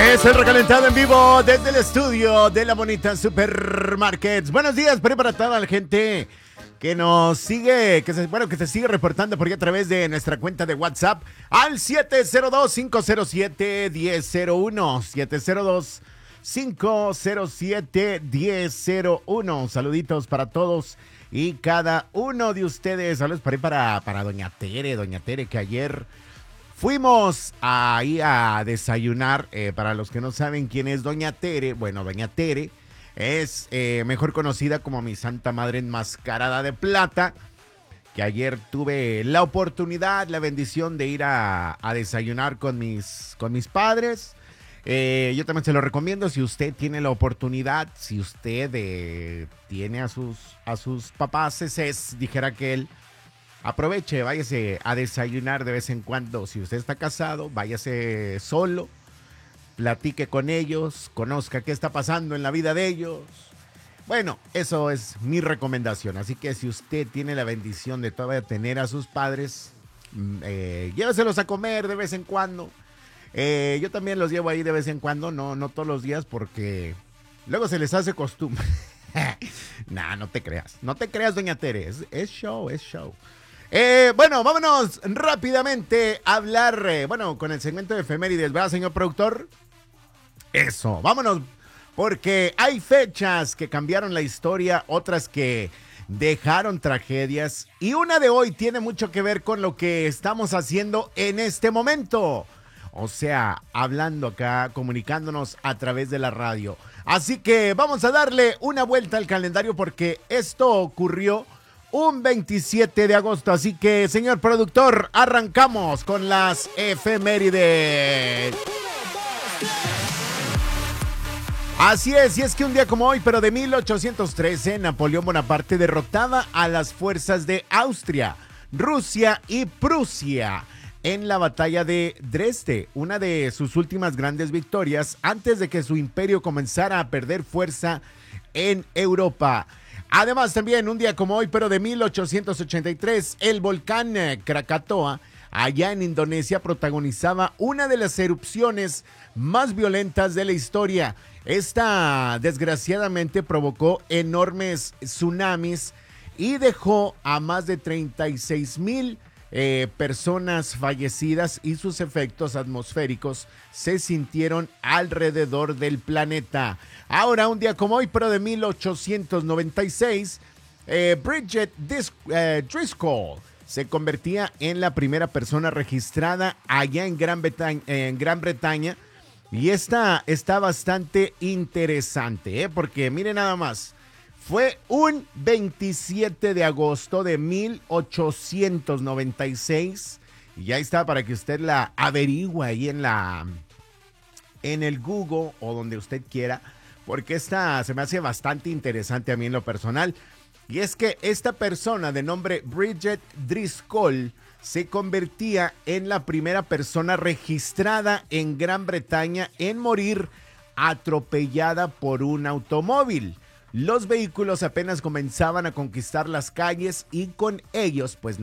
Es el recalentado en vivo desde el estudio de la bonita Supermarkets. Buenos días, para toda la gente que nos sigue, que se sigue reportando por aquí a través de nuestra cuenta de WhatsApp al 702-507-1001. 702-507-1001. Saluditos para todos y cada uno de ustedes. Saludos para Doña Tere, que ayer fuimos ahí a desayunar. Para los que no saben quién es Doña Tere, bueno, Doña Tere es mejor conocida como mi Santa Madre Enmascarada de Plata, que ayer tuve la oportunidad, la bendición de ir a desayunar con mis padres. Yo también se lo recomiendo si usted tiene la oportunidad, si usted tiene a sus papás, dijera que él. Aproveche, váyase a desayunar de vez en cuando. Si usted está casado, váyase solo, platique con ellos, conozca qué está pasando en la vida de ellos. Bueno, eso es mi recomendación. Así que si usted tiene la bendición de todavía tener a sus padres, lléveselos a comer de vez en cuando. Yo también los llevo ahí de vez en cuando, no todos los días, porque luego se les hace costumbre. Nah, no te creas, Doña Tere, es show. Bueno, vámonos rápidamente a hablar, con el segmento de efemérides, ¿verdad, señor productor? Eso, vámonos, porque hay fechas que cambiaron la historia, otras que dejaron tragedias, y una de hoy tiene mucho que ver con lo que estamos haciendo en este momento. O sea, hablando acá, comunicándonos a través de la radio. Así que vamos a darle una vuelta al calendario porque esto ocurrió un 27 de agosto. Así que, señor productor, arrancamos con las efemérides. Así es, y es que un día como hoy, pero de 1813, Napoleón Bonaparte derrotaba a las fuerzas de Austria, Rusia y Prusia en la batalla de Dresde, una de sus últimas grandes victorias antes de que su imperio comenzara a perder fuerza en Europa. Además, también un día como hoy, pero de 1883, el volcán Krakatoa, allá en Indonesia, protagonizaba una de las erupciones más violentas de la historia. Esta, desgraciadamente, provocó enormes tsunamis y dejó a más de 36,000 personas fallecidas, y sus efectos atmosféricos se sintieron alrededor del planeta. Ahora, un día como hoy, pero de 1896, Bridget Driscoll se convertía en la primera persona registrada allá en Gran Bretaña, y esta está bastante interesante, porque miren nada más. Fue un 27 de agosto de 1896. Y ya está para que usted la averigüe ahí en el Google o donde usted quiera. Porque esta se me hace bastante interesante a mí en lo personal. Y es que esta persona de nombre Bridget Driscoll se convertía en la primera persona registrada en Gran Bretaña en morir atropellada por un automóvil. Los vehículos apenas comenzaban a conquistar las calles y con ellos, pues